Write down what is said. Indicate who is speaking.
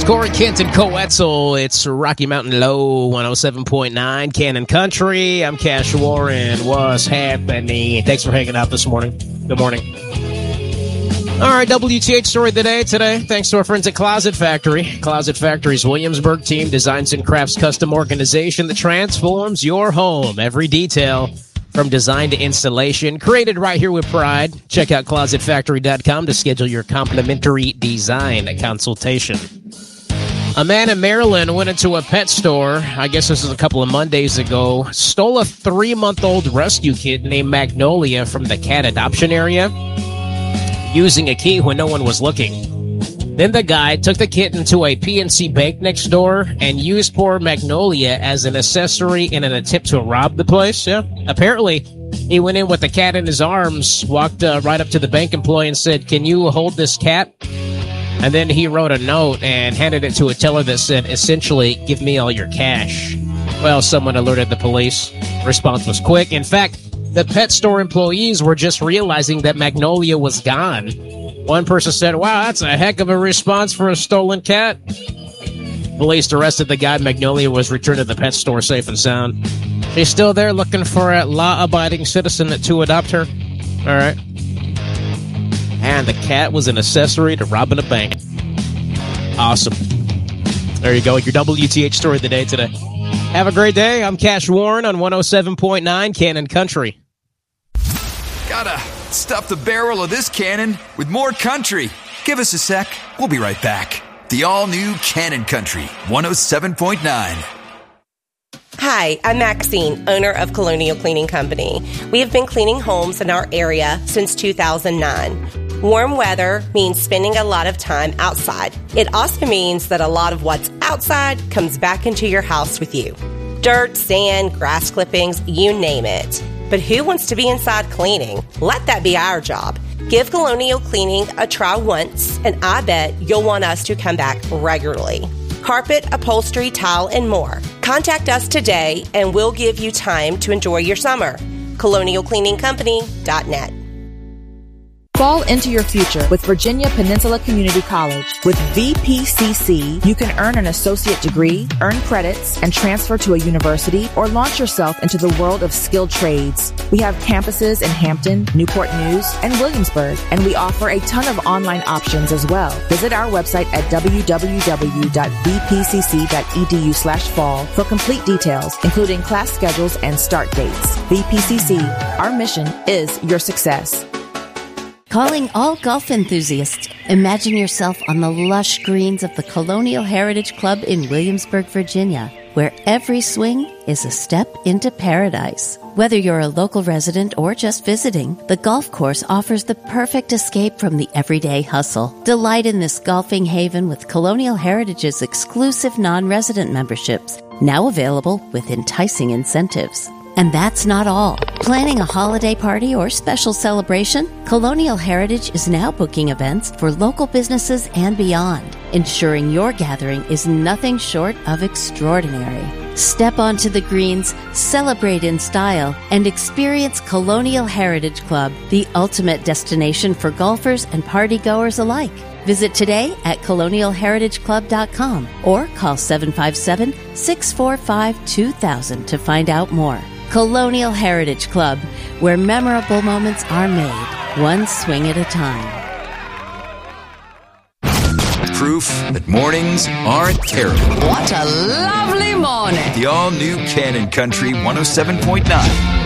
Speaker 1: Corey Kent and Coetzel. It's Rocky Mountain Low, 107.9 Cannon Country. I'm Cash Warren. What's happening? Thanks for hanging out this morning. Good morning. All right, WTH story of the day today. Thanks to our friends at Closet Factory. Closet Factory's Williamsburg team designs and crafts custom organization that transforms your home. Every detail from design to installation, created right here with pride. Check out closetfactory.com to schedule your complimentary design consultation. A man in Maryland went into a pet store, I guess this is a couple of Mondays ago, stole a 3-month-old rescue kitten named Magnolia from the cat adoption area, using a key when no one was looking. Then the guy took the kitten to a PNC bank next door and used poor Magnolia as an accessory in an attempt to rob the place. Yeah. Apparently, he went in with the cat in his arms, walked right up to the bank employee and said, "Can you hold this cat?" And then he wrote a note and handed it to a teller that said, essentially, "Give me all your cash." Well, someone alerted the police. Response was quick. In fact, the pet store employees were just realizing that Magnolia was gone. One person said, "Wow, that's a heck of a response for a stolen cat." Police arrested the guy. Magnolia was returned to the pet store safe and sound. She's still there looking for a law-abiding citizen to adopt her. All right. And the cat was an accessory to robbing a bank. Awesome. There you go. Your WTH story of the day today. Have a great day. I'm Cash Warren on 107.9 Cannon Country.
Speaker 2: Gotta stuff the barrel of this cannon with more country. Give us a sec. We'll be right back. The all-new Cannon Country 107.9.
Speaker 3: Hi, I'm Maxine, owner of Colonial Cleaning Company. We have been cleaning homes in our area since 2009. Warm weather means spending a lot of time outside. It also means that a lot of what's outside comes back into your house with you. Dirt, sand, grass clippings, you name it. But who wants to be inside cleaning? Let that be our job. Give Colonial Cleaning a try once, and I bet you'll want us to come back regularly. Carpet, upholstery, tile, and more. Contact us today, and we'll give you time to enjoy your summer. ColonialCleaningCompany.net.
Speaker 4: Fall into your future with Virginia Peninsula Community College. With VPCC, you can earn an associate degree, earn credits, and transfer to a university or launch yourself into the world of skilled trades. We have campuses in Hampton, Newport News, and Williamsburg, and we offer a ton of online options as well. Visit our website at www.vpcc.edu/fall for complete details, including class schedules and start dates. VPCC, our mission is your success.
Speaker 5: Calling all golf enthusiasts. Imagine yourself on the lush greens of the Colonial Heritage Club in Williamsburg, Virginia, where every swing is a step into paradise. Whether you're a local resident or just visiting, the golf course offers the perfect escape from the everyday hustle. Delight in this golfing haven with Colonial Heritage's exclusive non-resident memberships, now available with enticing incentives. And that's not all. Planning a holiday party or special celebration? Colonial Heritage is now booking events for local businesses and beyond, ensuring your gathering is nothing short of extraordinary. Step onto the greens, celebrate in style, and experience Colonial Heritage Club, the ultimate destination for golfers and partygoers alike. Visit today at colonialheritageclub.com or call 757-645-2000 to find out more. Colonial Heritage Club, where memorable moments are made, one swing at a time.
Speaker 2: Proof that mornings aren't terrible.
Speaker 6: What a lovely morning.
Speaker 2: The all-new Cannon Country 107.9.